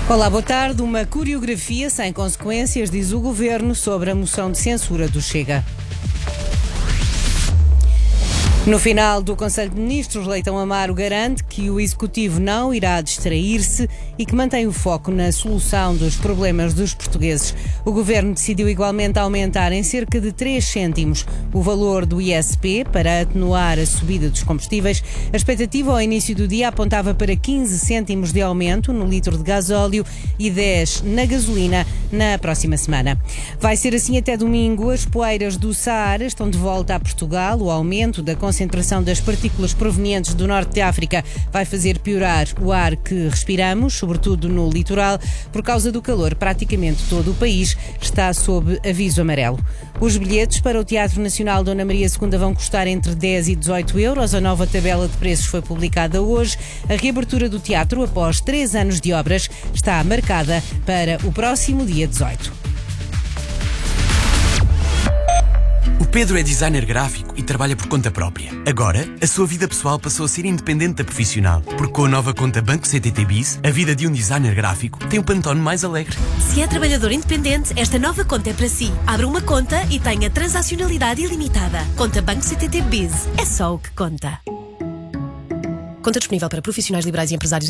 Olá, boa tarde. Uma coreografia sem consequências, diz o Governo, sobre a moção de censura do Chega. No final do Conselho de Ministros, Leitão Amaro garante que o Executivo não irá distrair-se e que mantém o foco na solução dos problemas dos portugueses. O Governo decidiu igualmente aumentar em cerca de 3 cêntimos o valor do ISP para atenuar a subida dos combustíveis. A expectativa ao início do dia apontava para 15 cêntimos de aumento no litro de gasóleo e 10 na gasolina na próxima semana. Vai ser assim até domingo. As poeiras do Saara estão de volta a Portugal. O aumento da concentração das partículas provenientes do norte de África vai fazer piorar o ar que respiramos, sobretudo no litoral. Por causa do calor, praticamente todo o país está sob aviso amarelo. Os bilhetes para o Teatro Nacional Dona Maria II vão custar entre 10 e 18 euros. A nova tabela de preços foi publicada hoje. A reabertura do teatro, após 3 anos de obras, está marcada para o próximo dia 18. O Pedro é designer gráfico e trabalha por conta própria. Agora, a sua vida pessoal passou a ser independente da profissional, porque com a nova conta Banco CTT BIS, a vida de um designer gráfico tem um pantone mais alegre. Se é trabalhador independente, esta nova conta é para si. Abra uma conta e tenha transacionalidade ilimitada. Conta Banco CTT BIS. É só o que conta. Conta disponível para profissionais liberais e empresários